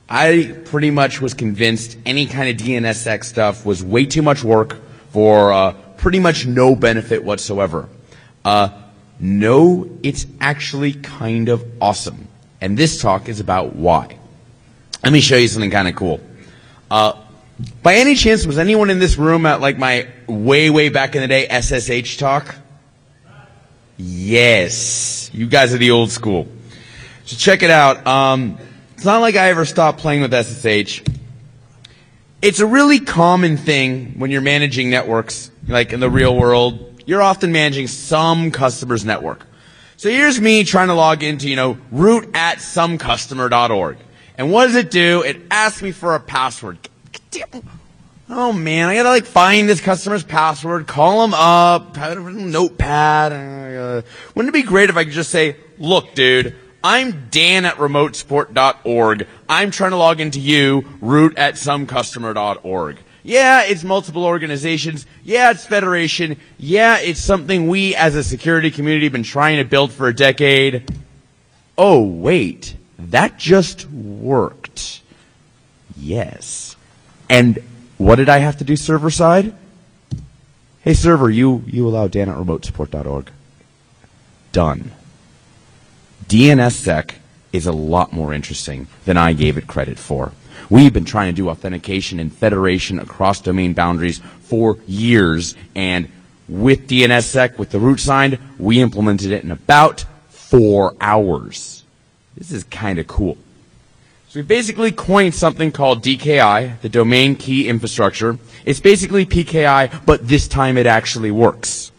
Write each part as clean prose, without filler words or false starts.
I pretty much was convinced any kind of DNSSEC stuff was way too much work for pretty much no benefit whatsoever. No, it's actually kind of awesome. And this talk is about why. Let me show you something kind of cool. By any chance, was anyone in this room at like my way back in the day SSH talk? Yes. You guys are the old school. So check it out. It's not like I ever stopped playing with SSH. It's a really common thing when you're managing networks, like in the real world. You're often managing some customer's network. So here's me trying to log into, root at somecustomer.org. And what does it do? It asks me for a password. Oh man, I gotta find this customer's password, call them up, have a notepad. Wouldn't it be great if I could just say, look dude, I'm Dan at remotesupport.org. I'm trying to log into you, root at somecustomer.org. Yeah, it's multiple organizations. Yeah, it's federation. Yeah, it's something we as a security community have been trying to build for a decade. Oh, wait. That just worked. Yes. And what did I have to do server side? Hey server, you allow Dan at remotesupport.org. Done. DNSSEC is a lot more interesting than I gave it credit for. We've been trying to do authentication and federation across domain boundaries for years, and with DNSSEC, with the root signed, we implemented it in about 4 hours. This is kind of cool. So we basically coined something called DKI, the Domain Key Infrastructure. It's basically PKI, but this time it actually works.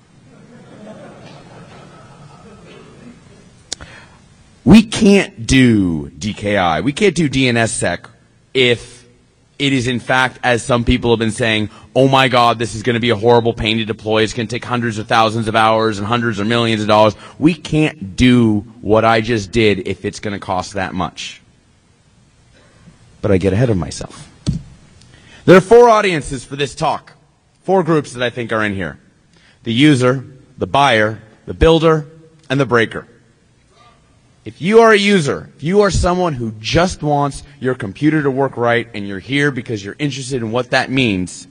We can't do DKI. We can't do DNSSEC if it is in fact, as some people have been saying, oh my God, this is going to be a horrible pain to deploy. It's going to take hundreds of thousands of hours and hundreds of millions of dollars. We can't do what I just did if it's going to cost that much. But I get ahead of myself. There are 4 audiences for this talk. 4 groups that I think are in here. The user, the buyer, the builder, and the breaker. If you are a user, if you are someone who just wants your computer to work right and you're here because you're interested in what that means,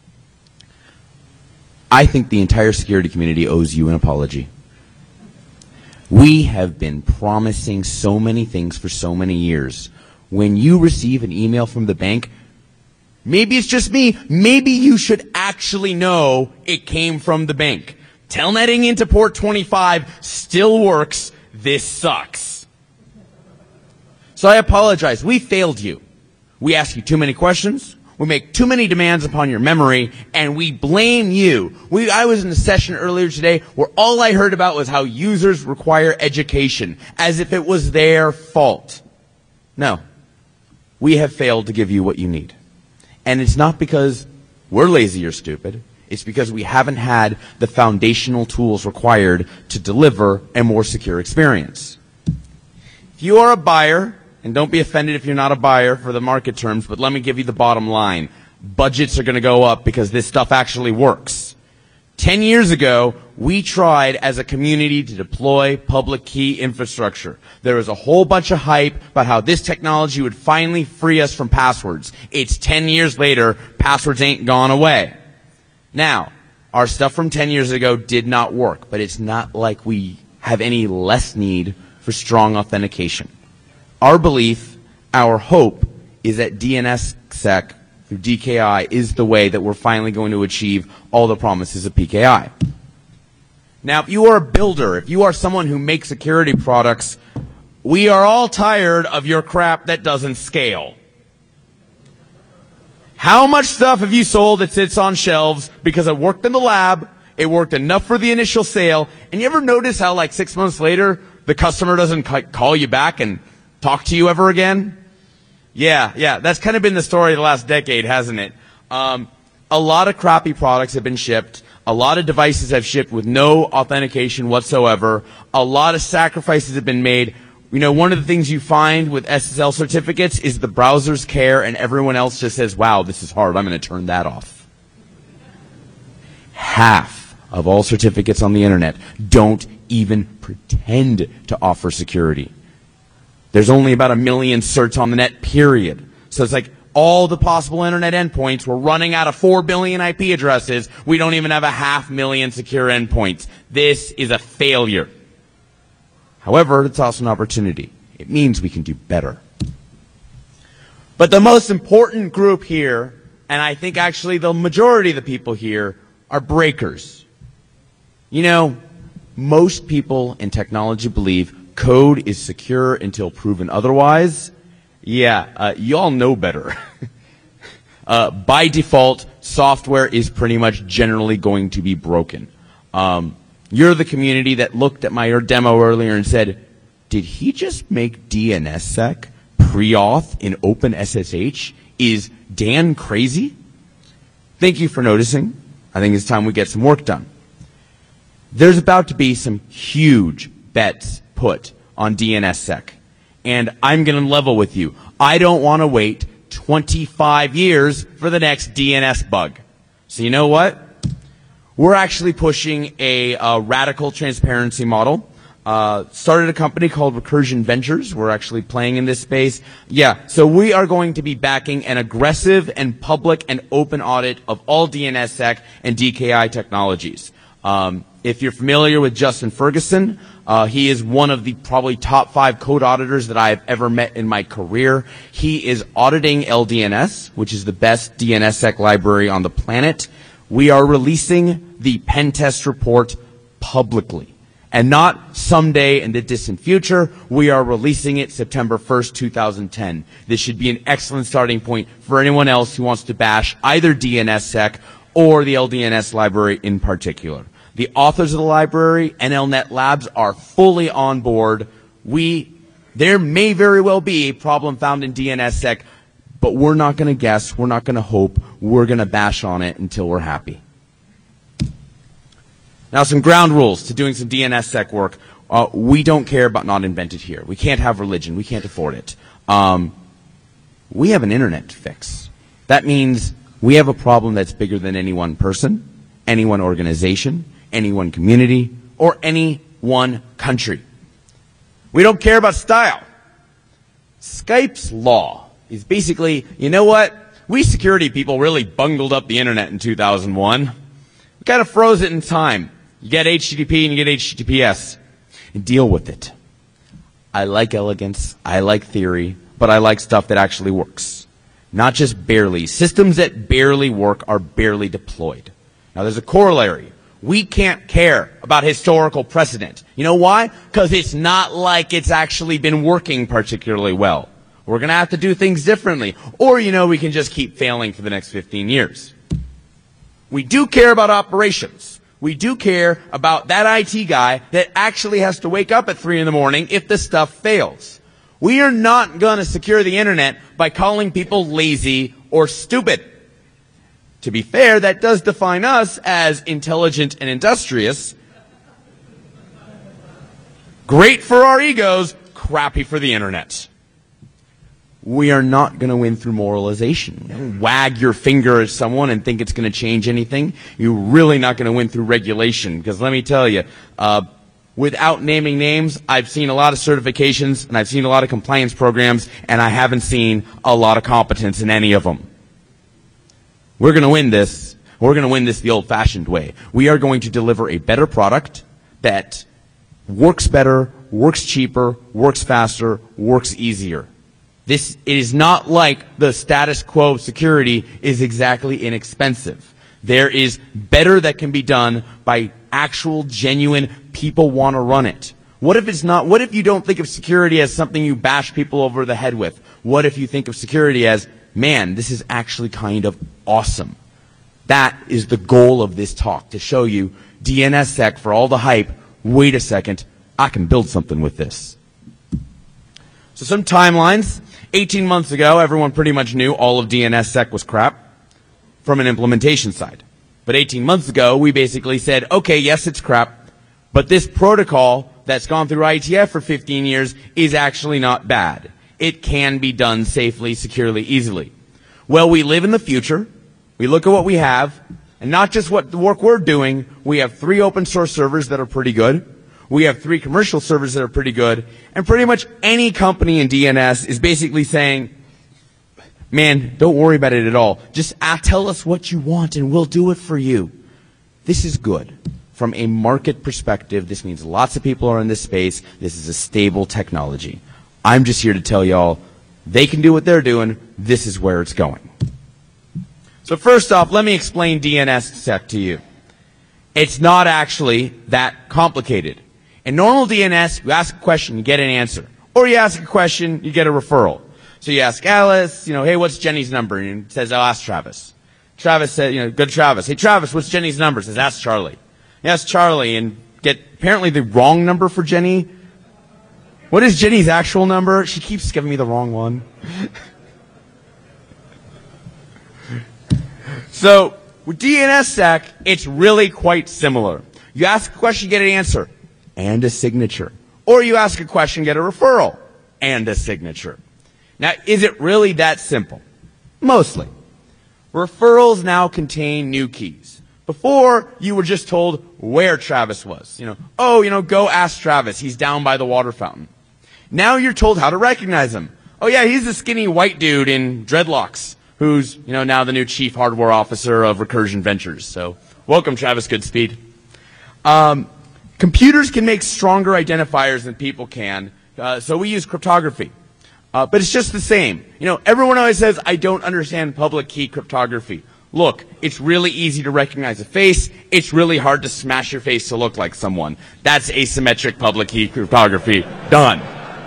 I think the entire security community owes you an apology. We have been promising so many things for so many years. When you receive an email from the bank, maybe it's just me, maybe you should actually know it came from the bank. Telnetting into port 25 still works. This sucks. So I apologize. We failed you. We ask you too many questions. We make too many demands upon your memory, and we blame you. I was in a session earlier today where all I heard about was how users require education, as if it was their fault. No. We have failed to give you what you need. And it's not because we're lazy or stupid. It's because we haven't had the foundational tools required to deliver a more secure experience. If you are a buyer, and don't be offended if you're not a buyer for the market terms, but let me give you the bottom line. Budgets are going to go up because this stuff actually works. 10 years ago, we tried as a community to deploy public key infrastructure. There was a whole bunch of hype about how this technology would finally free us from passwords. It's 10 years later, passwords ain't gone away. Now, our stuff from 10 years ago did not work, but it's not like we have any less need for strong authentication. Our belief, our hope, is that DNSSEC through DKI is the way that we're finally going to achieve all the promises of PKI. Now, if you are a builder, if you are someone who makes security products, we are all tired of your crap that doesn't scale. How much stuff have you sold that sits on shelves because it worked in the lab, it worked enough for the initial sale, and you ever notice how 6 months later the customer doesn't call you back and talk to you ever again? Yeah, that's kind of been the story of the last decade, hasn't it? A lot of crappy products have been shipped. A lot of devices have shipped with no authentication whatsoever. A lot of sacrifices have been made. One of the things you find with SSL certificates is the browsers care and everyone else just says, wow, this is hard, I'm going to turn that off. Half of all certificates on the internet don't even pretend to offer security. There's only about 1 million certs on the net, period. So it's like all the possible internet endpoints, we're running out of 4 billion IP addresses. We don't even have 500,000 secure endpoints. This is a failure. However, it's also an opportunity. It means we can do better. But the most important group here, and I think actually the majority of the people here, are breakers. You know, most people in technology believe code is secure until proven otherwise. Yeah, y'all know better. By default, software is pretty much generally going to be broken. You're the community that looked at my demo earlier and said, did he just make DNSSEC pre-auth in OpenSSH? Is Dan crazy? Thank you for noticing. I think it's time we get some work done. There's about to be some huge bets put on DNSSEC. And I'm going to level with you. I don't want to wait 25 years for the next DNS bug. So you know what? We're actually pushing a radical transparency model. Started a company called Recursion Ventures. We're actually playing in this space. Yeah, so we are going to be backing an aggressive and public and open audit of all DNSSEC and DKI technologies. If you're familiar with Justin Ferguson, he is one of the probably top 5 code auditors that I have ever met in my career. He is auditing LDNS, which is the best DNSSEC library on the planet. We are releasing the pen test report publicly. And not someday in the distant future. We are releasing it September 1st, 2010. This should be an excellent starting point for anyone else who wants to bash either DNSSEC or the LDNS library in particular. The authors of the library, NLNet Labs, are fully on board. There may very well be a problem found in DNSSEC, but we're not going to guess, we're not going to hope, we're going to bash on it until we're happy. Now, some ground rules to doing some DNSSEC work. We don't care about not invented here. We can't have religion. We can't afford it. We have an internet to fix. That means we have a problem that's bigger than any one person, any one organization, any one community, or any one country. We don't care about style. Skype's law is basically, you know what? We security people really bungled up the internet in 2001. We kind of froze it in time. You get HTTP and you get HTTPS. And deal with it. I like elegance, I like theory, but I like stuff that actually works. Not just barely. Systems that barely work are barely deployed. Now there's a corollary. We can't care about historical precedent. You know why? Because it's not like it's actually been working particularly well. We're going to have to do things differently. Or, you know, we can just keep failing for the next 15 years. We do care about operations. We do care about that IT guy that actually has to wake up at 3 in the morning if the stuff fails. We are not going to secure the internet by calling people lazy or stupid. To be fair, that does define us as intelligent and industrious. Great for our egos, crappy for the internet. We are not going to win through moralization. Don't wag your finger at someone and think it's going to change anything. You're really not going to win through regulation. Because let me tell you, without naming names, I've seen a lot of certifications and I've seen a lot of compliance programs, and I haven't seen a lot of competence in any of them. We're going to win this. We're going to win this the old-fashioned way. We are going to deliver a better product that works better, works cheaper, works faster, works easier. It is not like the status quo security is exactly inexpensive. There is better that can be done by actual, genuine people want to run it. What if it's not? What if you don't think of security as something you bash people over the head with? What if you think of security as, man, this is actually kind of awesome? That is the goal of this talk, to show you DNSSEC for all the hype. Wait a second, I can build something with this. So some timelines. 18 months ago, everyone pretty much knew all of DNSSEC was crap from an implementation side. But 18 months ago, we basically said, okay, yes, it's crap, but this protocol that's gone through IETF for 15 years is actually not bad. It can be done safely, securely, easily. Well, we live in the future. We look at what we have, and not just what the work we're doing. We have 3 open source servers that are pretty good. We have 3 commercial servers that are pretty good. And pretty much any company in DNS is basically saying, man, don't worry about it at all. Just tell us what you want and we'll do it for you. This is good. From a market perspective, this means lots of people are in this space. This is a stable technology. I'm just here to tell y'all, they can do what they're doing. This is where it's going. So first off, let me explain DNSSEC to you. It's not actually that complicated. In normal DNS, you ask a question, you get an answer. Or you ask a question, you get a referral. So you ask Alice, hey, what's Jenny's number? And it says, I'll ask Travis. Travis said, go to Travis. Hey, Travis, what's Jenny's number? It says, ask Charlie. You ask Charlie and get apparently the wrong number for Jenny. What is Jenny's actual number? She keeps giving me the wrong one. So with DNSSEC, it's really quite similar. You ask a question, you get an answer and a signature. Or you ask a question, get a referral and a signature. Now, is it really that simple? Mostly. Referrals now contain new keys. Before, you were just told where Travis was. Go ask Travis. He's down by the water fountain. Now you're told how to recognize him. Oh yeah, he's the skinny white dude in dreadlocks who's, now the new chief hardware officer of Recursion Ventures. So, welcome, Travis Goodspeed. Computers can make stronger identifiers than people can, so we use cryptography. But it's just the same. Everyone always says, I don't understand public key cryptography. Look, it's really easy to recognize a face. It's really hard to smash your face to look like someone. That's asymmetric public key cryptography. Done.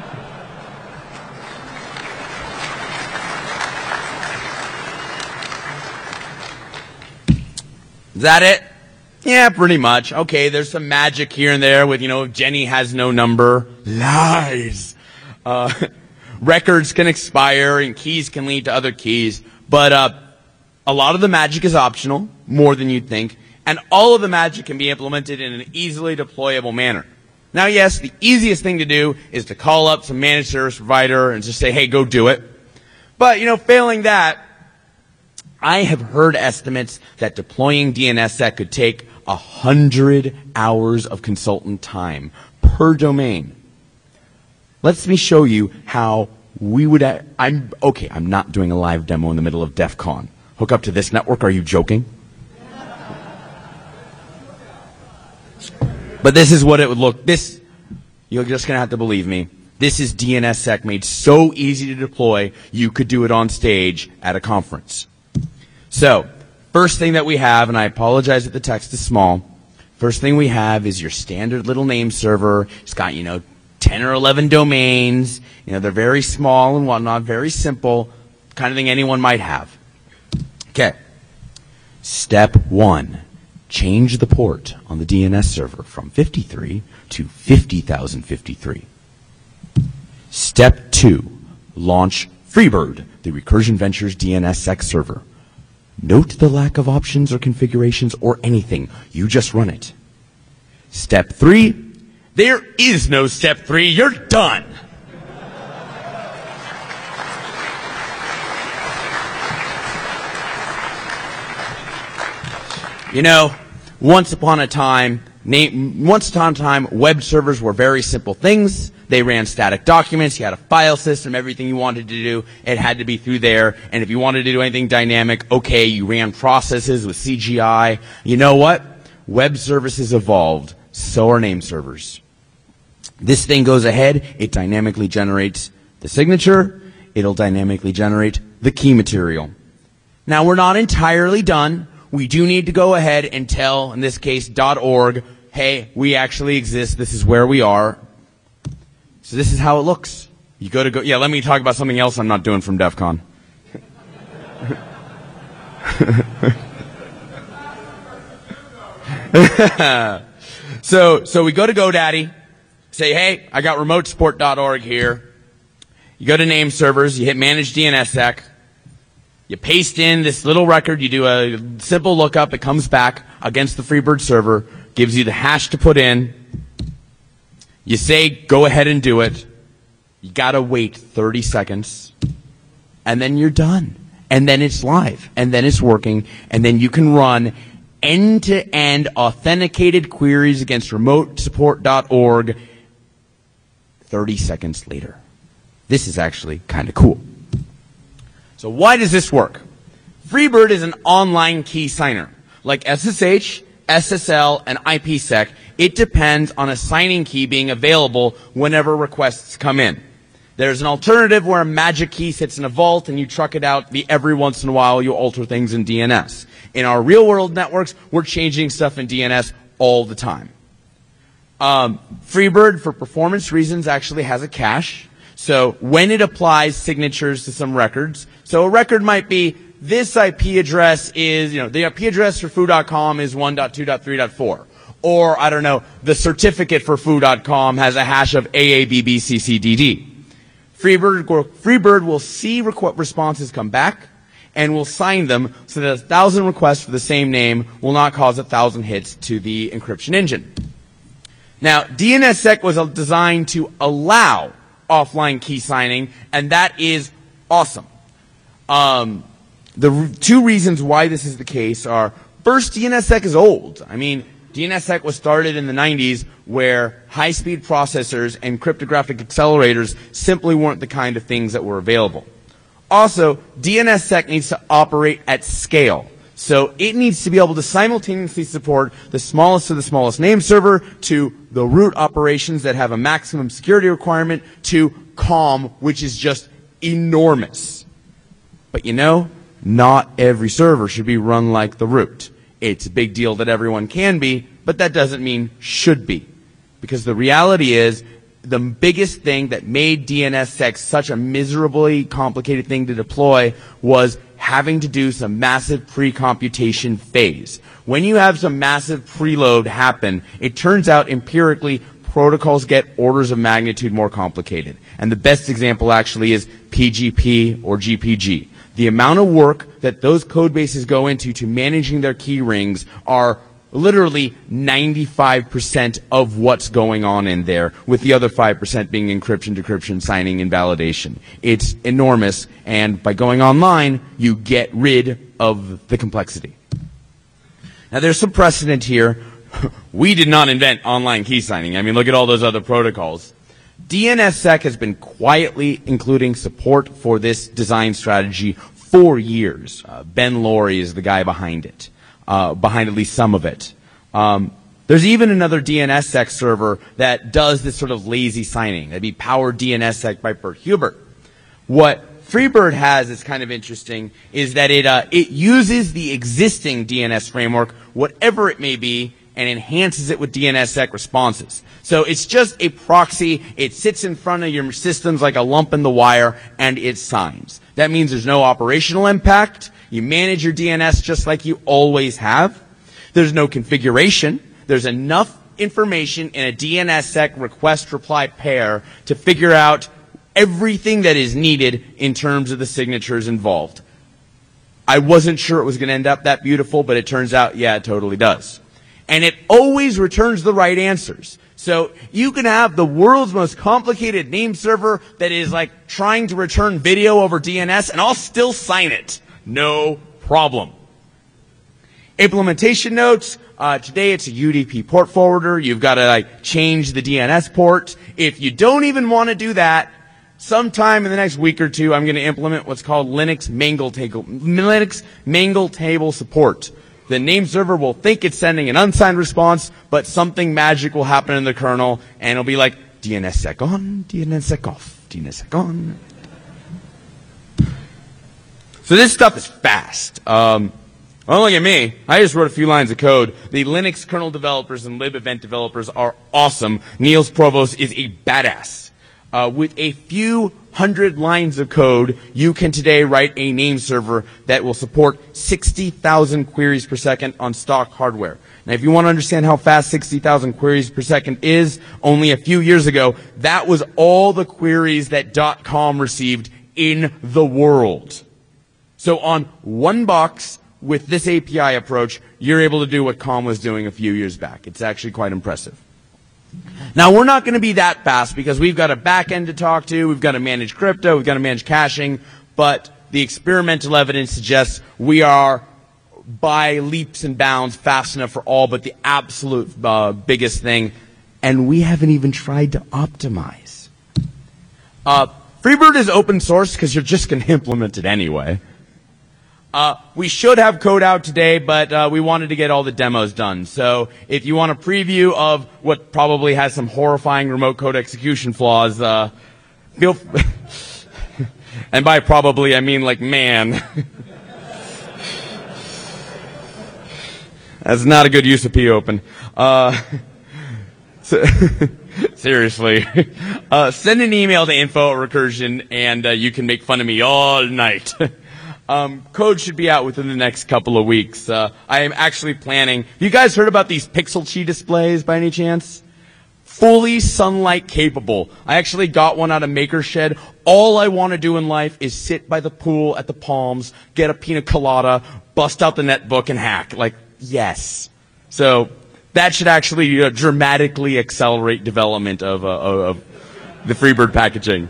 Is that it? Yeah, pretty much. Okay, there's some magic here and there with, Jenny has no number. Lies. Records can expire and keys can lead to other keys. But a lot of the magic is optional, more than you'd think. And all of the magic can be implemented in an easily deployable manner. Now, yes, the easiest thing to do is to call up some managed service provider and just say, hey, go do it. But, failing that, I have heard estimates that deploying DNSSEC could take 100 hours of consultant time per domain. Let me show you how we would... I'm not doing a live demo in the middle of DEF CON. Hook up to this network, are you joking? But this is what it would look... You're just going to have to believe me. This is DNSSEC made so easy to deploy, you could do it on stage at a conference. So, first thing that we have, and I apologize that the text is small, first thing we have is your standard little name server. It's got, 10 or 11 domains. They're very small and whatnot, very simple, kind of thing anyone might have. Okay. Step 1, change the port on the DNS server from 53 to 50,053. Step 2, launch Freebird, the Recursion Ventures DNSSEC server. Note the lack of options or configurations or anything. You just run it. Step 3, there is no step 3. You're done. Once upon a time, web servers were very simple things. They ran static documents. You had a file system. Everything you wanted to do, it had to be through there. And if you wanted to do anything dynamic, okay, you ran processes with CGI. You know what? Web services evolved. So are name servers. This thing goes ahead. It dynamically generates the signature. It'll dynamically generate the key material. Now, we're not entirely done. We do need to go ahead and tell, in this case, .org, hey, we actually exist. This is where we are. So this is how it looks. You yeah, let me talk about something else I'm not doing from DEF CON. So we go to GoDaddy, say, hey, I got remotesupport.org here. You go to name servers, you hit manage DNSSEC, you paste in this little record, you do a simple lookup, it comes back against the Freebird server, gives you the hash to put in. You say, go ahead and do it. You gotta wait 30 seconds. And then you're done. And then it's live. And then it's working. And then you can run end-to-end authenticated queries against remotesupport.org 30 seconds later. This is actually kind of cool. So why does this work? Freebird is an online key signer. Like SSH, SSL, and IPsec, it depends on a signing key being available whenever requests come in. There's an alternative where a magic key sits in a vault and you truck it out every once in a while you alter things in DNS. In our real world networks, we're changing stuff in DNS all the time. Freebird, for performance reasons, actually has a cache. So when it applies signatures to some records, so a record might be, this IP address is, the IP address for foo.com is 1.2.3.4. Or, I don't know, the certificate for foo.com has a hash of AABBCCDD. Freebird will see responses come back and will sign them so that 1,000 requests for the same name will not cause 1,000 hits to the encryption engine. Now, DNSSEC was designed to allow offline key signing, and that is awesome. The two reasons why this is the case are, first, DNSSEC is old. I mean, DNSSEC was started in the 90s where high-speed processors and cryptographic accelerators simply weren't the kind of things that were available. Also, DNSSEC needs to operate at scale. So it needs to be able to simultaneously support the smallest of the smallest name server to the root operations that have a maximum security requirement to COM, which is just enormous. But not every server should be run like the root. It's a big deal that everyone can be, but that doesn't mean should be. Because the reality is, the biggest thing that made DNSSEC such a miserably complicated thing to deploy was having to do some massive pre-computation phase. When you have some massive preload happen, it turns out empirically protocols get orders of magnitude more complicated. And the best example actually is PGP or GPG. The amount of work that those code bases go into to managing their key rings are literally 95% of what's going on in there, with the other 5% being encryption, decryption, signing, and validation. It's enormous, and by going online, you get rid of the complexity. Now, there's some precedent here. We did not invent online key signing. I mean, look at all those other protocols. DNSSEC has been quietly including support for this design strategy for years. Ben Laurie is the guy behind it. Behind at least some of it. There's even another DNSSEC server that does this sort of lazy signing. That'd be Power DNSSEC by Bert Hubert. What Freebird has is kind of interesting is that it uses the existing DNS framework, whatever it may be, and enhances it with DNSSEC responses. So it's just a proxy. It sits in front of your systems like a lump in the wire, and it signs. That means there's no operational impact. You manage your DNS just like you always have. There's no configuration. There's enough information in a DNSSEC request-reply pair to figure out everything that is needed in terms of the signatures involved. I wasn't sure it was going to end up that beautiful, but it turns out, yeah, it totally does. And it always returns the right answers. So you can have the world's most complicated name server that is like trying to return video over DNS, and I'll still sign it. No problem. Implementation notes. Today it's a UDP port forwarder. You've got to change the DNS port. If you don't even want to do that, sometime in the next week or two, I'm going to implement what's called Linux Mangle Table support. The name server will think it's sending an unsigned response, but something magic will happen in the kernel, and it'll be like DNSSEC on, DNSSEC off, DNSSEC on. So this stuff is fast. Don't look at me. I just wrote a few lines of code. The Linux kernel developers and lib event developers are awesome. Niels Provost is a badass. With a few hundred lines of code, you can today write a name server that will support 60,000 queries per second on stock hardware. Now, if you want to understand how fast 60,000 queries per second is, only a few years ago, that was all the queries that .com received in the world. So on one box, with this API approach, you're able to do what COM was doing a few years back. It's actually quite impressive. Now, we're not going to be that fast because we've got a back end to talk to, we've got to manage crypto, we've got to manage caching, but the experimental evidence suggests we are by leaps and bounds fast enough for all but the absolute biggest thing. And we haven't even tried to optimize. Freebird is open source because you're just going to implement it anyway. We should have code out today, but we wanted to get all the demos done. So if you want a preview of what probably has some horrifying remote code execution flaws, feel and by probably I mean like man. That's not a good use of popen. Seriously. Send an email to info@Recursion and you can make fun of me all night. Code should be out within the next couple of weeks. I am actually planning. You guys heard about these Pixelchi displays by any chance? Fully sunlight capable. I actually got one out of Makershed. All I want to do in life is sit by the pool at the Palms, get a pina colada, bust out the netbook and hack. Like, yes. So that should actually dramatically accelerate development of the Freebird packaging.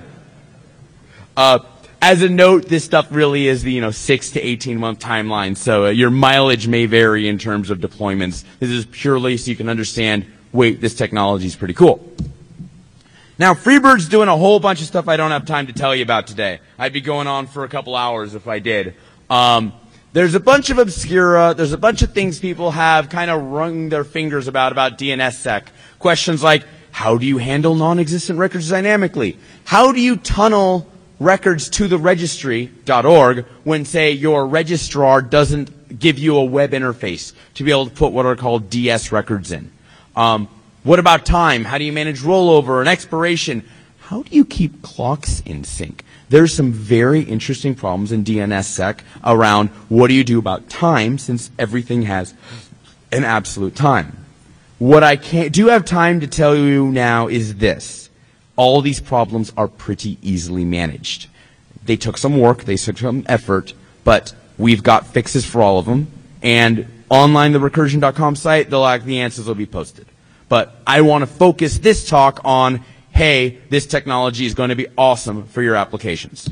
As a note, this stuff really is the 6 to 18 month timeline, so your mileage may vary in terms of deployments. This is purely so you can understand, wait, this technology is pretty cool. Now, Freebird's doing a whole bunch of stuff I don't have time to tell you about today. I'd be going on for a couple hours if I did. There's a bunch of obscura, there's a bunch of things people have kind of wrung their fingers about DNSSEC. Questions like, how do you handle non-existent records dynamically? How do you tunnel records to the registry.org when, say, your registrar doesn't give you a web interface to be able to put what are called DS records in? What about time? How do you manage rollover and expiration? How do you keep clocks in sync? There's some very interesting problems in DNSSEC around what do you do about time, since everything has an absolute time. What I do have time to tell you now is this. All these problems are pretty easily managed. They took some work, they took some effort, but we've got fixes for all of them. And online, the recursion.com site, the answers will be posted. But I want to focus this talk on, hey, this technology is going to be awesome for your applications.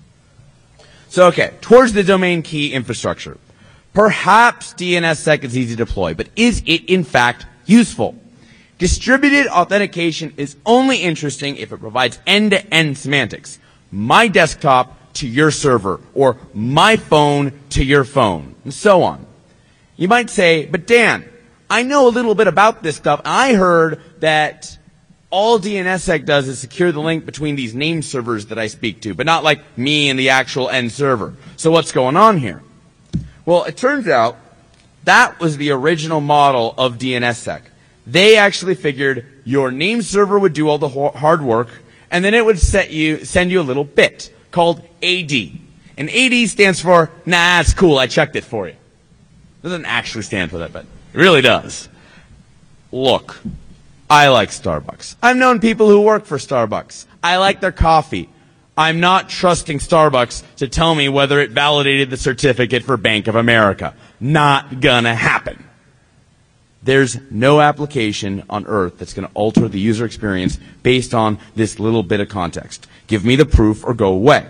So, okay, towards the domain key infrastructure. Perhaps DNSSEC is easy to deploy, but is it in fact useful? Distributed authentication is only interesting if it provides end-to-end semantics. My desktop to your server, or my phone to your phone, and so on. You might say, but Dan, I know a little bit about this stuff. I heard that all DNSSEC does is secure the link between these name servers that I speak to, but not like me and the actual end server. So what's going on here? Well, it turns out that was the original model of DNSSEC. They actually figured your name server would do all the hard work, and then it would send you a little bit called AD. And AD stands for, nah, it's cool, I checked it for you. It doesn't actually stand for that, but it really does. Look, I like Starbucks. I've known people who work for Starbucks. I like their coffee. I'm not trusting Starbucks to tell me whether it validated the certificate for Bank of America. Not gonna happen. There's no application on earth that's going to alter the user experience based on this little bit of context. Give me the proof or go away.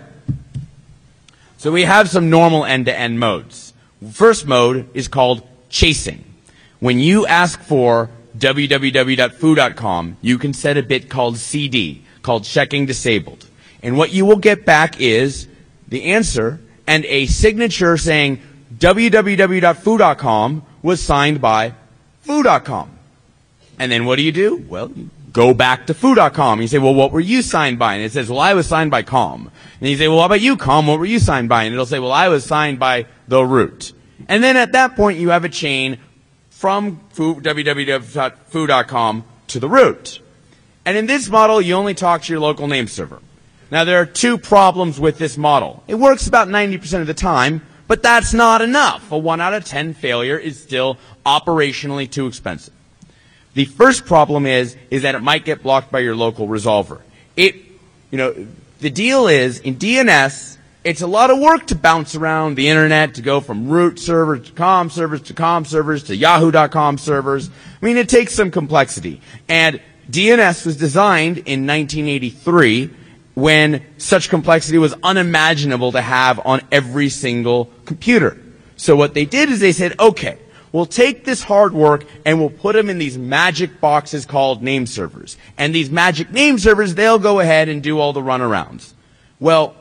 So we have some normal end-to-end modes. First mode is called chasing. When you ask for www.foo.com, you can set a bit called CD, called checking disabled. And what you will get back is the answer and a signature saying www.foo.com was signed by foo.com. And then what do? Well, you go back to foo.com. You say, well, what were you signed by? And it says, well, I was signed by com. And you say, well, how about you, com? What were you signed by? And it'll say, well, I was signed by the root. And then at that point, you have a chain from www.foo.com to the root. And in this model, you only talk to your local name server. Now, there are two problems with this model. It works about 90% of the time, but that's not enough. A 1 out of 10 failure is still operationally too expensive. The first problem is that it might get blocked by your local resolver. The deal is, in DNS, it's a lot of work to bounce around the internet, to go from root servers to com servers to yahoo.com servers. I mean, it takes some complexity. And DNS was designed in 1983 when such complexity was unimaginable to have on every single computer. So what they did is they said, okay, we'll take this hard work and we'll put them in these magic boxes called name servers. And these magic name servers, they'll go ahead and do all the runarounds. Well,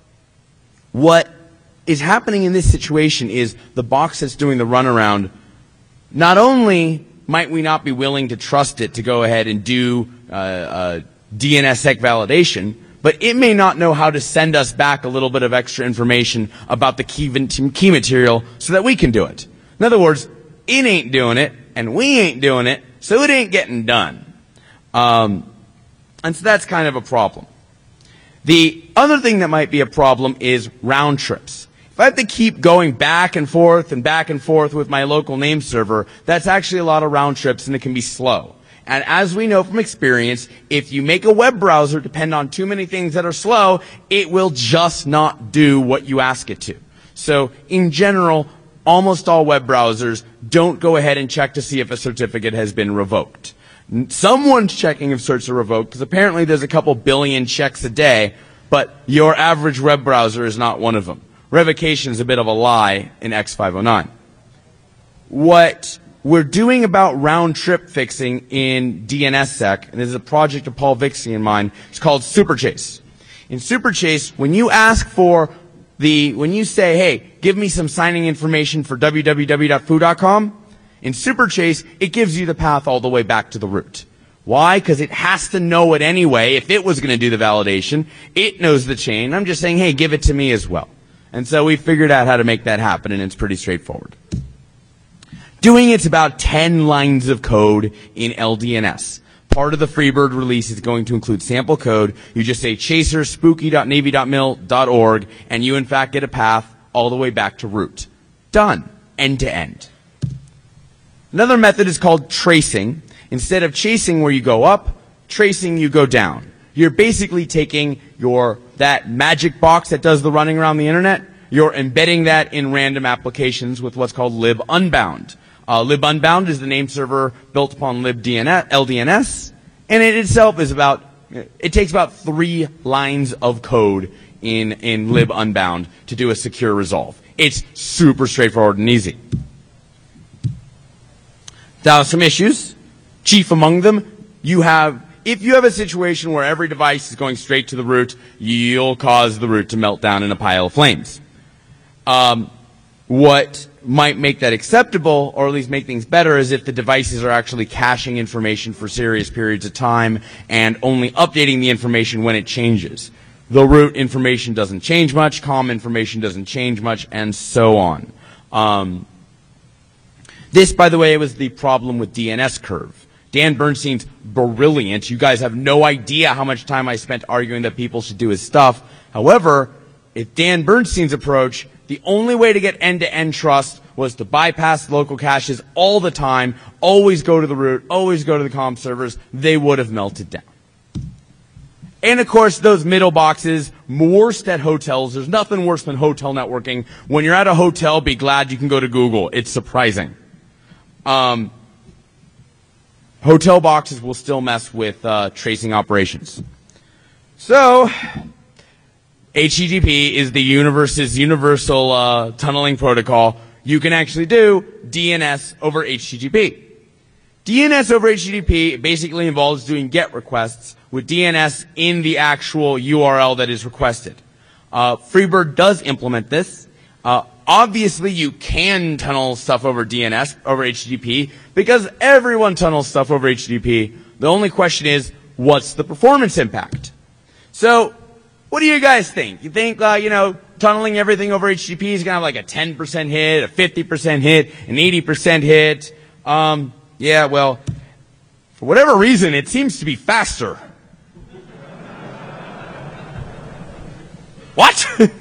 what is happening in this situation is the box that's doing the runaround, not only might we not be willing to trust it to go ahead and do DNSSEC validation, but it may not know how to send us back a little bit of extra information about the key material so that we can do it. In other words, it ain't doing it, and we ain't doing it, so it ain't getting done. And so that's kind of a problem. The other thing that might be a problem is round trips. If I have to keep going back and forth with my local name server, that's actually a lot of round trips, and it can be slow. And as we know from experience, if you make a web browser depend on too many things that are slow, it will just not do what you ask it to. So in general, almost all web browsers don't go ahead and check to see if a certificate has been revoked. Someone's checking if certs are revoked, because apparently there's a couple billion checks a day, but your average web browser is not one of them. Revocation is a bit of a lie in X509. What we're doing about round-trip fixing in DNSSEC, and this is a project of Paul Vixie and mine, it's called SuperChase. In SuperChase, when you ask for when you say, hey, give me some signing information for www.foo.com, in SuperChase, it gives you the path all the way back to the root. Why? Because it has to know it anyway. If it was going to do the validation, it knows the chain. I'm just saying, hey, give it to me as well. And so we figured out how to make that happen, and it's pretty straightforward. Doing it's about 10 lines of code in LDNS. Part of the Freebird release is going to include sample code. You just say chaser.spooky.navy.mil.org, and you in fact get a path all the way back to root. Done. End to end. Another method is called tracing. Instead of chasing where you go up, tracing you go down. You're basically taking that magic box that does the running around the internet, you're embedding that in random applications with what's called libunbound. Libunbound is the name server built upon LDNS, and it itself is it takes about 3 lines of code in libunbound to do a secure resolve. It's super straightforward and easy. Now, some issues. Chief among them, if you have a situation where every device is going straight to the root, you'll cause the root to melt down in a pile of flames. What might make that acceptable, or at least make things better, is if the devices are actually caching information for serious periods of time and only updating the information when it changes. The root information doesn't change much, COM information doesn't change much, and so on. This, by the way, was the problem with DNS Curve. Dan Bernstein's brilliant. You guys have no idea how much time I spent arguing that people should do his stuff. However, if Dan Bernstein's approach, the only way to get end-to-end trust was to bypass local caches all the time, always go to the root, always go to the COM servers, they would have melted down. And of course, those middle boxes, worst at hotels. There's nothing worse than hotel networking. When you're at a hotel, be glad you can go to Google. It's surprising. Hotel boxes will still mess with tracing operations. So, HTTP is the universal tunneling protocol. You can actually do DNS over HTTP. DNS over HTTP basically involves doing GET requests with DNS in the actual URL that is requested. Freebird does implement this. Obviously, you can tunnel stuff over DNS, over HTTP, because everyone tunnels stuff over HTTP. The only question is, what's the performance impact? So, what do you guys think? You think, tunneling everything over HTTP is going to have like a 10% hit, a 50% hit, an 80% hit? Yeah, well, for whatever reason, it seems to be faster. What?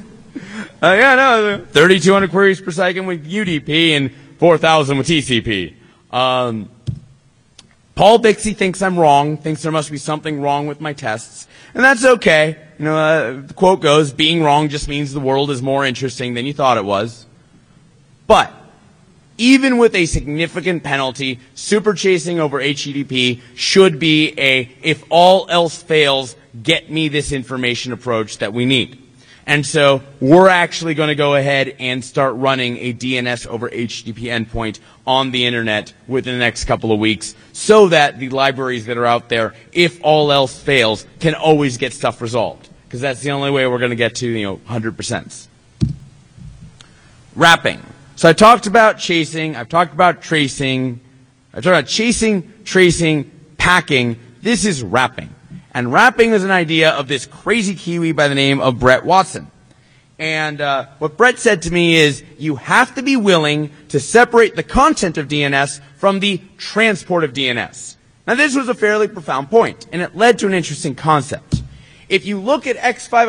3,200 queries per second with UDP and 4,000 with TCP. Paul Vixie thinks I'm wrong, thinks there must be something wrong with my tests, and that's okay. The quote goes, being wrong just means the world is more interesting than you thought it was. But, even with a significant penalty, super chasing over HTTP should be if all else fails, get me this information approach that we need. And so we're actually going to go ahead and start running a DNS over HTTP endpoint on the internet within the next couple of weeks so that the libraries that are out there, if all else fails, can always get stuff resolved. Because that's the only way we're going to get to, 100%. Wrapping. So I talked about chasing. I've talked about tracing. I talked about chasing, tracing, packing. This is wrapping. And wrapping is an idea of this crazy Kiwi by the name of Brett Watson. And what Brett said to me is, you have to be willing to separate the content of DNS from the transport of DNS. Now this was a fairly profound point, and it led to an interesting concept. If you look at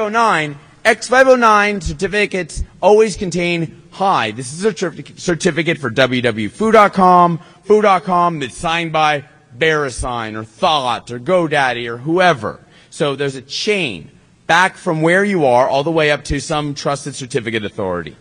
X509 certificates always contain hi. This is a certificate for www.foo.com, foo.com that's signed by VeriSign or Thought or GoDaddy or whoever. So there's a chain back from where you are all the way up to some trusted certificate authority.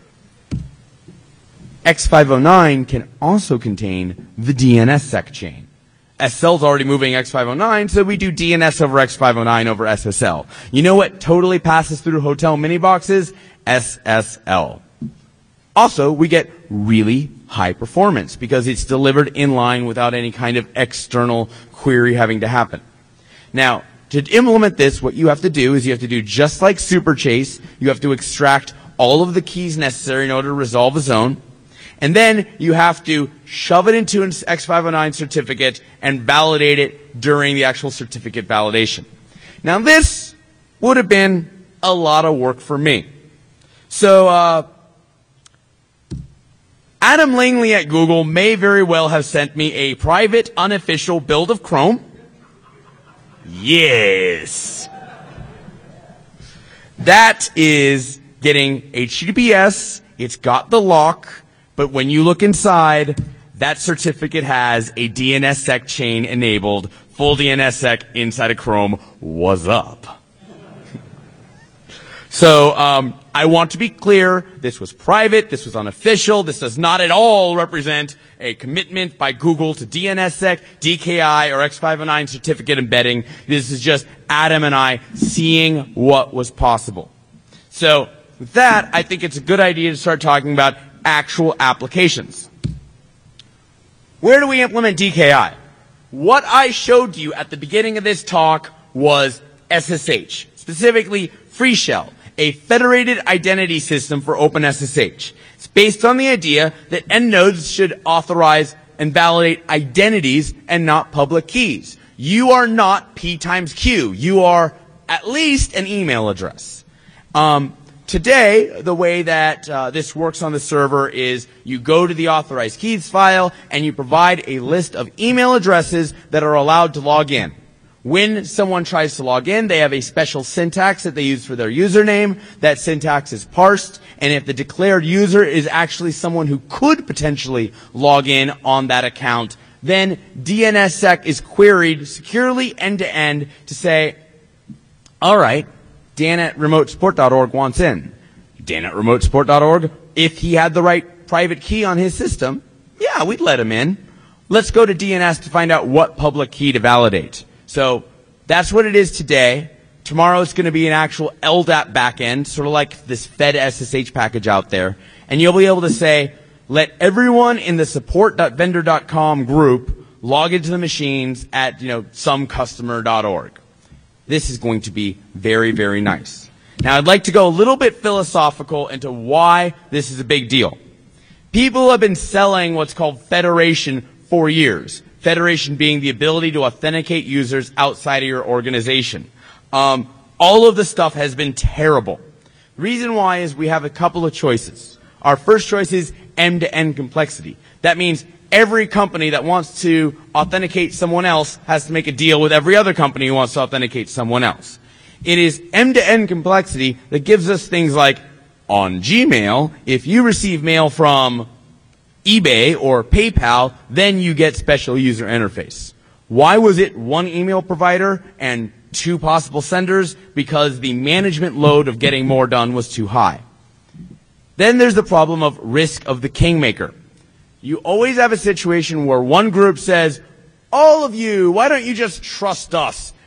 X509 can also contain the DNSSEC chain. SSL's already moving X509, so we do DNS over X509 over SSL. You know what totally passes through hotel mini boxes? SSL. Also, we get really high performance because it's delivered inline without any kind of external query having to happen. Now, to implement this, what you have to do is you have to do just like SuperChase. You have to extract all of the keys necessary in order to resolve a zone. And then you have to shove it into an X509 certificate and validate it during the actual certificate validation. Now, this would have been a lot of work for me. So, Adam Langley at Google may very well have sent me a private, unofficial build of Chrome. Yes. That is getting HTTPS. It's got the lock. But when you look inside, that certificate has a DNSSEC chain enabled, full DNSSEC inside of Chrome. What's up? So, I want to be clear, this was private, this was unofficial, this does not at all represent a commitment by Google to DNSSEC, DKI, or X509 certificate embedding. This is just Adam and I seeing what was possible. So, with that, I think it's a good idea to start talking about actual applications. Where do we implement DKI? What I showed you at the beginning of this talk was SSH, specifically FreeShell, a federated identity system for OpenSSH. It's based on the idea that end nodes should authorize and validate identities and not public keys. You are not P times Q. You are at least an email address. Today, the way that this works on the server is you go to the authorized keys file and you provide a list of email addresses that are allowed to log in. When someone tries to log in, they have a special syntax that they use for their username. That syntax is parsed, and if the declared user is actually someone who could potentially log in on that account, then DNSSEC is queried securely end-to-end to say, all right, Dan at remotesupport.org wants in. Dan at remotesupport.org, if he had the right private key on his system, yeah, we'd let him in. Let's go to DNS to find out what public key to validate. So that's what it is today. Tomorrow it's going to be an actual LDAP backend, sort of like this Fed SSH package out there. And you'll be able to say, let everyone in the support.vendor.com group log into the machines at, somecustomer.org. This is going to be very, very nice. Now, I'd like to go a little bit philosophical into why this is a big deal. People have been selling what's called federation for years. Federation being the ability to authenticate users outside of your organization. All of the stuff has been terrible. The reason why is we have a couple of choices. Our first choice is end-to-end complexity. That means every company that wants to authenticate someone else has to make a deal with every other company who wants to authenticate someone else. It is end-to-end complexity that gives us things like, on Gmail, if you receive mail from eBay or PayPal, then you get special user interface. Why was it one email provider and two possible senders? Because the management load of getting more done was too high. Then there's the problem of risk of the kingmaker. You always have a situation where one group says, all of you, why don't you just trust us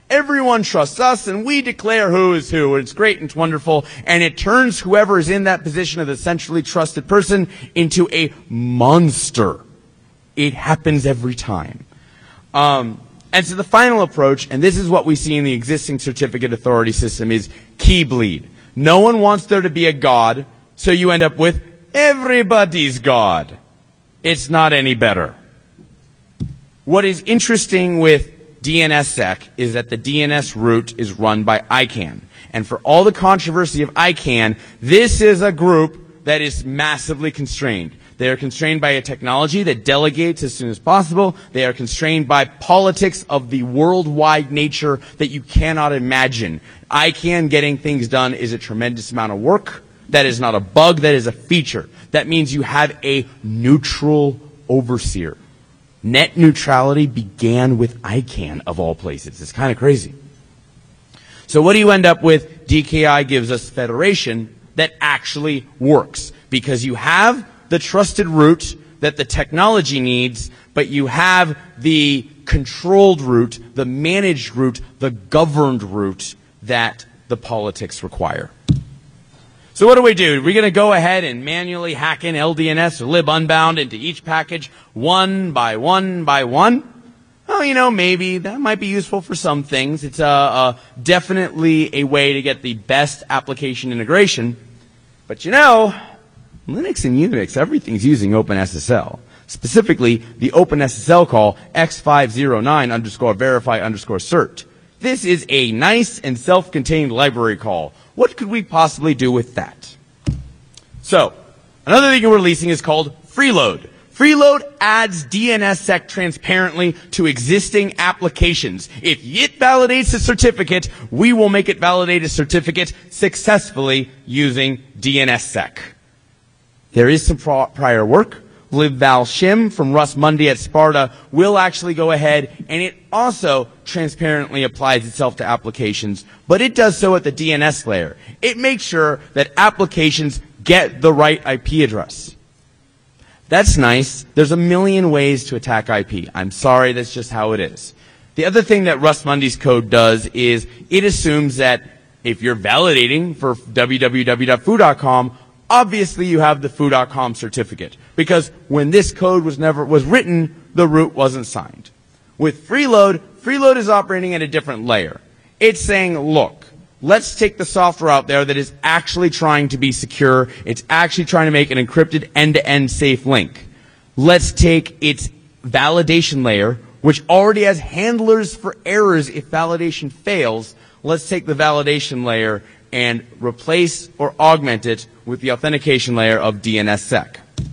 Everyone trusts us, and we declare who is who. It's great and it's wonderful, and it turns whoever is in that position of the centrally trusted person into a monster. It happens every time. And so the final approach, and this is what we see in the existing certificate authority system, is key bleed. No one wants there to be a God, so you end up with everybody's God. It's not any better. What is interesting with DNSSEC is that the DNS root is run by ICANN. And for all the controversy of ICANN, this is a group that is massively constrained. They are constrained by a technology that delegates as soon as possible. They are constrained by politics of the worldwide nature that you cannot imagine. ICANN getting things done is a tremendous amount of work. That is not a bug, that is a feature. That means you have a neutral overseer. Net neutrality began with ICANN, of all places. It's kind of crazy. So what do you end up with? DKI gives us federation that actually works, because you have the trusted root that the technology needs, but you have the controlled root, the managed root, the governed root that the politics require. So what do? We're going to go ahead and manually hack in LDNS or libunbound into each package one by one by one? Well, maybe that might be useful for some things. It's definitely a way to get the best application integration. But Linux and Unix, everything's using OpenSSL. Specifically, the OpenSSL call x509_verify_cert. This is a nice and self-contained library call. What could we possibly do with that? So, another thing we're releasing is called Freeload. Freeload adds DNSSEC transparently to existing applications. If it validates a certificate, we will make it validate a certificate successfully using DNSSEC. There is some prior work. libvalshim from Russ Mundy at Sparta will actually go ahead, and it also transparently applies itself to applications, but it does so at the DNS layer. It makes sure that applications get the right IP address. That's nice. There's a million ways to attack IP. I'm sorry, that's just how it is. The other thing that Russ Mundy's code does is it assumes that if you're validating for www.foo.com, obviously you have the foo.com certificate, because when this code was written, the root wasn't signed. With Freeload, Freeload is operating at a different layer. It's saying, look, let's take the software out there that is actually trying to be secure. It's actually trying to make an encrypted end-to-end safe link. Let's take its validation layer, which already has handlers for errors if validation fails. Let's take the validation layer and replace or augment it with the authentication layer of DNSSEC.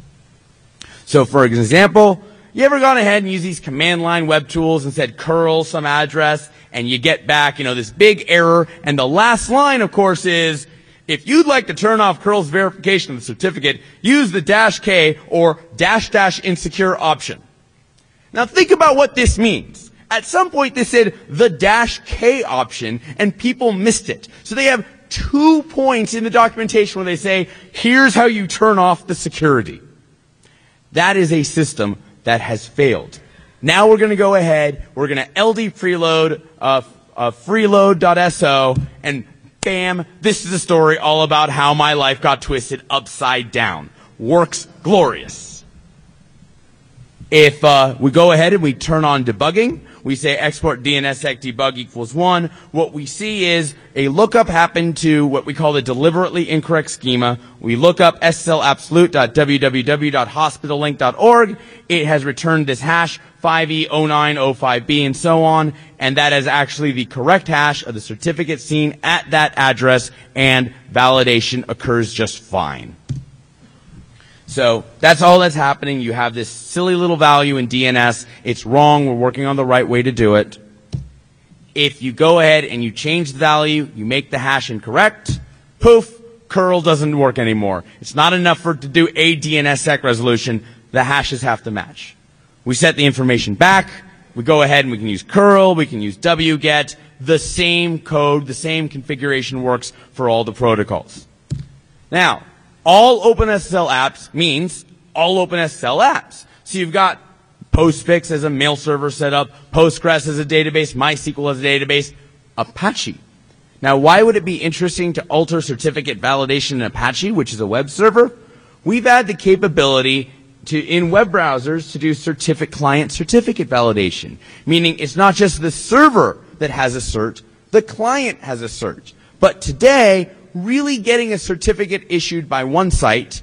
So for example, you ever gone ahead and used these command line web tools and said curl some address, and you get back, this big error, and the last line, of course, is, if you'd like to turn off curl's verification of the certificate, use the -K or -- insecure option. Now think about what this means. At some point they said the -K option, and people missed it. So they have 2 points in the documentation where they say, here's how you turn off the security. That is a system that has failed. Now we're going to go ahead, we're going to LD preload freeload.so, and bam, this is a story all about how my life got twisted upside down. Works glorious. If we go ahead and we turn on debugging, we say export DNSSEC debug equals 1. What we see is a lookup happened to what we call the deliberately incorrect schema. We look up sslabsolute.www.hospitallink.org. It has returned this hash 5E0905B and so on, and that is actually the correct hash of the certificate seen at that address, and validation occurs just fine. So that's all that's happening. You have this silly little value in DNS. It's wrong. We're working on the right way to do it. If you go ahead and you change the value, you make the hash incorrect, poof, curl doesn't work anymore. It's not enough for it to do a DNSSEC resolution. The hashes have to match. We set the information back. We go ahead and we can use curl. We can use wget. The same code, the same configuration works for all the protocols. Now, all OpenSSL apps means all OpenSSL apps. So you've got Postfix as a mail server set up, Postgres as a database, MySQL as a database. Apache. Now, why would it be interesting to alter certificate validation in Apache, which is a web server? We've had the capability in web browsers to do client certificate validation, meaning it's not just the server that has a cert, the client has a cert. But today, really getting a certificate issued by one site